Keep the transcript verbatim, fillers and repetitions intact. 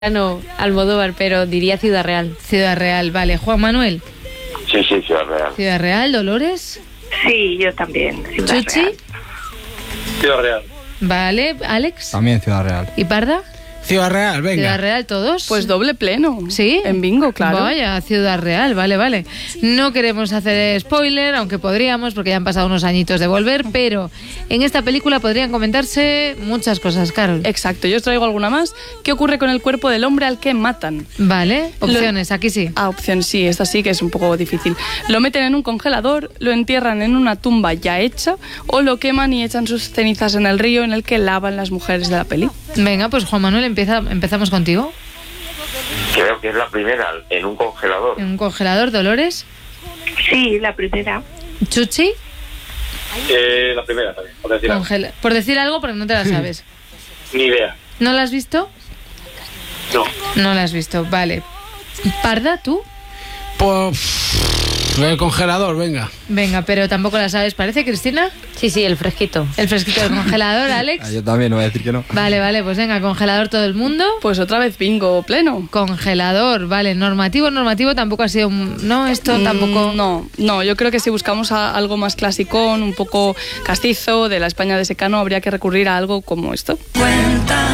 No, Almodóvar, pero diría Ciudad Real. Ciudad Real, vale. Juan Manuel. Sí, sí, Ciudad Real. Ciudad Real, Dolores. Sí, yo también. Ciudad Chuchi. Real. Ciudad Real. Vale, Alex. También Ciudad Real. ¿Y Parda? Ciudad Real, venga. Ciudad Real, todos. Pues doble pleno. ¿Sí? En bingo, claro. Vaya, Ciudad Real, vale, vale. No queremos hacer spoiler, aunque podríamos, porque ya han pasado unos añitos de volver, pero en esta película podrían comentarse muchas cosas, Carol. Exacto, yo os traigo alguna más. ¿Qué ocurre con el cuerpo del hombre al que matan? Vale, opciones, Lo... aquí sí. Ah, opción sí, esta sí que es un poco difícil. Lo meten en un congelador, lo entierran en una tumba ya hecha o lo queman y echan sus cenizas en el río en el que lavan las mujeres de la peli. Venga, pues Juan Manuel, empieza, empezamos contigo. Creo que es la primera, en un congelador. En un congelador, Dolores. Sí, la primera. Chuchi. Eh, la primera también, por decir algo. Congela- por decir algo, porque no te la sabes. Ni idea. ¿No la has visto? No. No la has visto, vale. Parda, ¿tú? Pues el congelador, venga. Venga, pero tampoco la sabes, ¿parece, Cristina? Sí, sí, el fresquito. El fresquito del congelador, Alex. Ah, yo también, no voy a decir que no. Vale, vale, pues venga, congelador todo el mundo. Pues otra vez bingo pleno. Congelador, vale. Normativo, normativo tampoco ha sido... un- No, esto tampoco... Mm, no, no, yo creo que si buscamos a algo más clasicón, un poco castizo, de la España de secano, habría que recurrir a algo como esto.